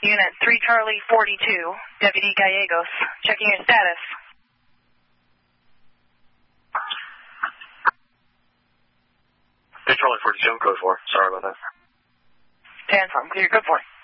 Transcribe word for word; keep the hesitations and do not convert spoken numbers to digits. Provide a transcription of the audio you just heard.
Unit three Charlie forty-two, Deputy Gallegos, checking your status. three Charlie forty-two, code four. Sorry about that. ten four, clear, code four.